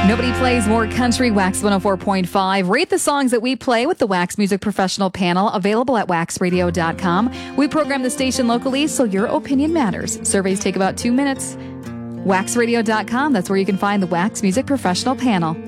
Nobody plays more country. Wax 104.5. Rate the songs that we play with the Wax Music Professional Panel, available at waxradio.com. We program the station locally, so your opinion matters. Surveys take about 2 minutes. Waxradio.com, that's where you can find the Wax Music Professional Panel.